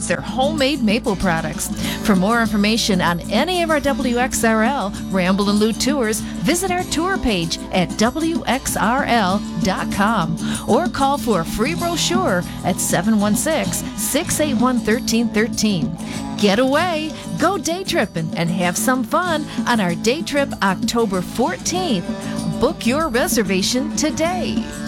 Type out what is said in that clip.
includes their homemade maple products. For more information on any of our WXRL Ramble and Loot tours, visit our tour page at WXRL.com or call for a free brochure at 716-681-1313. Get away, go day tripping, and have some fun on our day trip October 14th. Book your reservation today.